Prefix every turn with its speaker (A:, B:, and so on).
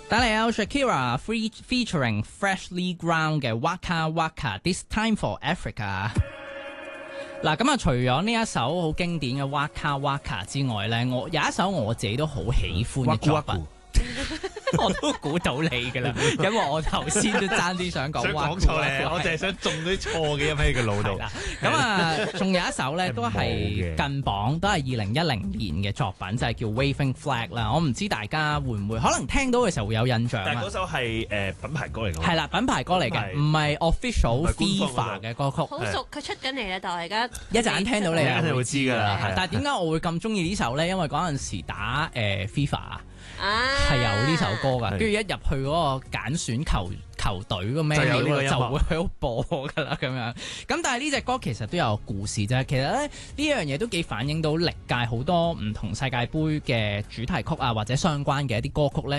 A: 帶嚟有 Shakira featuring Freshly Ground 嘅 Waka Waka This Time for Africa。嗱，咁啊，除咗呢一首好經典嘅 Waka Waka 之外咧，我有一首我自己都好喜歡嘅作品。我都估到你㗎啦，因為我頭先都爭啲想講
B: 講錯咧，我淨係想中啲錯嘅音喺佢腦度。
A: 咁啊，仲有一首咧，都係近榜，都係2010年嘅作品，就係叫 Waving Flag 啦。我唔知大家會唔會可能聽到嘅時候會有印象啊？
B: 但係嗰首係品牌歌嚟㗎。
A: 係啦，品牌歌嚟嘅，唔係 official FIFA 嘅歌曲。
C: 好熟，佢出緊嚟啦，但係而家
A: 一陣間聽到你
B: 一定會知㗎啦。
A: 但係點解我會咁中意呢首咧？因為嗰陣時打FIFA。係有呢首歌噶，跟住一入去嗰個揀選球隊個咩料就會喺度播噶啦咁樣。咁但係呢隻歌其實都有故事啫。其實咧呢樣嘢都幾反映到歷屆好多唔同世界盃嘅主題曲啊，或者相關嘅一啲歌曲咧。